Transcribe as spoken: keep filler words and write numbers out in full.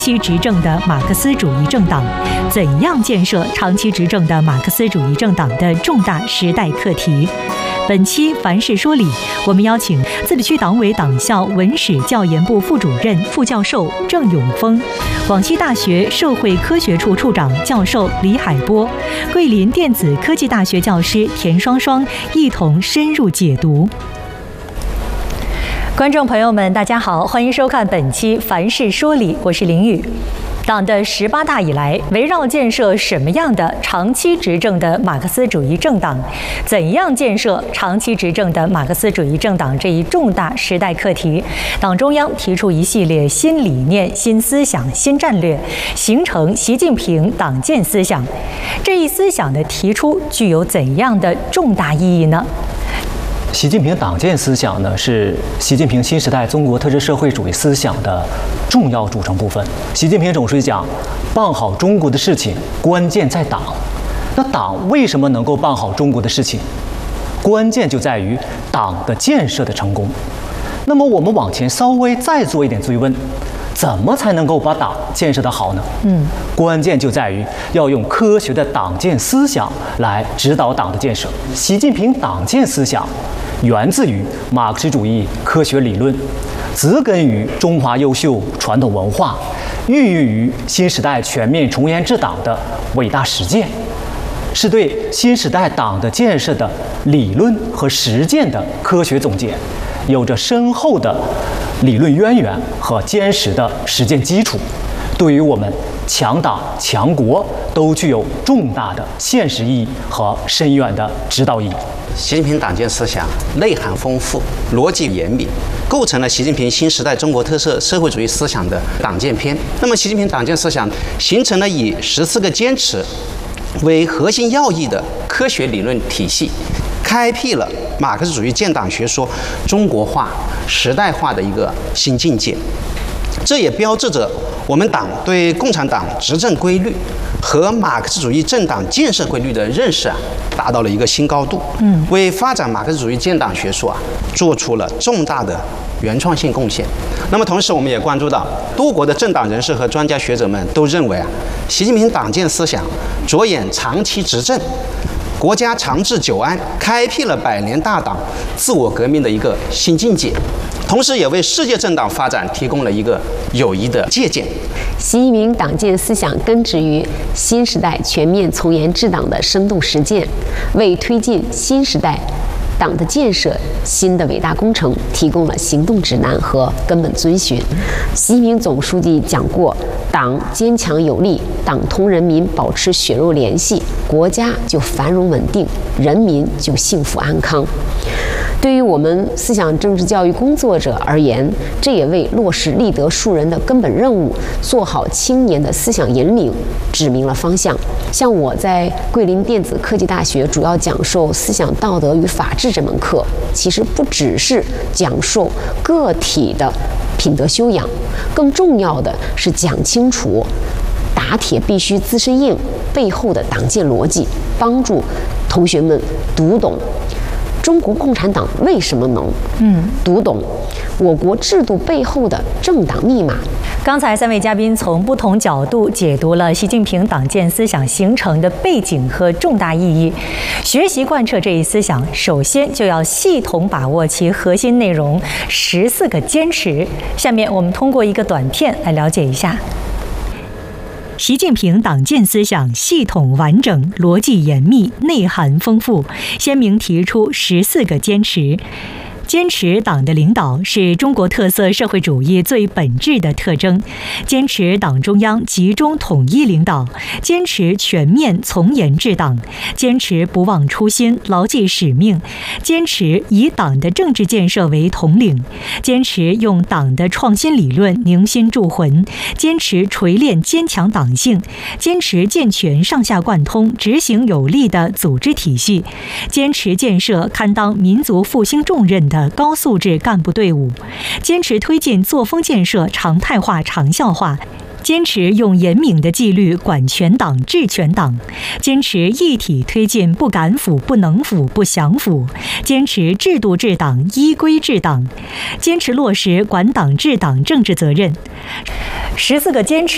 期执政的马克思主义政党，怎样建设长期执政的马克思主义政党的重大时代课题。本期凡事说理，我们邀请自治区党委党校文史教研部副主任、副教授郑永峰，广西大学社会科学处处长教授李海波，桂林电子科技大学教师田双双一同深入解读。观众朋友们，大家好，欢迎收看本期凡事说理，我是林宇。党的十八大以来，围绕建设什么样的长期执政的马克思主义政党，怎样建设长期执政的马克思主义政党这一重大时代课题，党中央提出一系列新理念、新思想、新战略，形成习近平党建思想。这一思想的提出具有怎样的重大意义呢？ 习近平党建思想呢，是习近平新时代中国特色社会主义思想的重要组成部分。习近平总书记讲，办好中国的事情，关键在党。那党为什么能够办好中国的事情？关键就在于党的建设的成功。那么我们往前稍微再做一点追问，怎么才能够把党建设得好呢？嗯，关键就在于要用科学的党建思想来指导党的建设。习近平党建思想源自于马克思主义科学理论，植根于中华优秀传统文化，孕育于新时代全面从严治党的伟大实践，是对新时代党的建设的理论和实践的科学总结，有着深厚的理论渊源和坚实的实践基础，对于我们强党强国都具有重大的现实意义和深远的指导意义。 习近平党建思想内涵丰富，逻辑严密，构成了习近平新时代中国特色社会主义思想的党建篇。那么，习近平党建思想形成了以十四个坚持为核心要义的科学理论体系，开辟了马克思主义建党学说中国化、时代化的一个新境界。这也标志着我们党对共产党执政规律和马克思主义政党建设规律的认识啊，达到了一个新高度，嗯，为发展马克思主义建党学说啊，做出了重大的原创性贡献。那么同时，我们也关注到，多国的政党人士和专家学者们都认为啊，习近平党建思想着眼长期执政、国家长治久安，开辟了百年大党自我革命的一个新境界，同时也为世界政党发展提供了一个有益的借鉴。 习近平党建思想根植于新时代全面从严治党的生动实践，为推进新时代党的建设新的伟大工程提供了行动指南和根本遵循。习近平总书记讲过，党坚强有力，党同人民保持血肉联系，国家就繁荣稳定，人民就幸福安康。对于我们思想政治教育工作者而言，这也为落实立德树人的根本任务，做好青年的思想引领指明了方向。像我在桂林电子科技大学主要讲授思想道德与法治这门课，其实不只是讲授个体的品德修养，更重要的是讲清楚打铁必须自身硬背后的党建逻辑，帮助同学们读懂中国共产党为什么能，嗯，读懂我国制度背后的政党密码。 刚才三位嘉宾从不同角度解读了习近平党建思想形成的背景和重大意义。学习贯彻这一思想，首先就要系统把握其核心内容十四个坚持。下面我们通过一个短片来了解一下。习近平党建思想系统完整、逻辑严密、内涵丰富，鲜明提出十四个坚持。坚持党的领导是中国特色社会主义最本质的特征，坚持党中央集中统一领导，坚持全面从严治党，坚持不忘初心、牢记使命，坚持以党的政治建设为统领，坚持用党的创新理论凝心铸魂，坚持锤炼坚强党性，坚持健全上下贯通、执行有力的组织体系，坚持建设堪当民族复兴重任的高素质干部队伍，坚持推进作风建设常态化、长效化，坚持用严明的纪律管全党、治全党，坚持一体推进不敢腐、不能腐、不想腐，坚持制度治党、依规治党，坚持落实管党治党政治责任。十四个坚持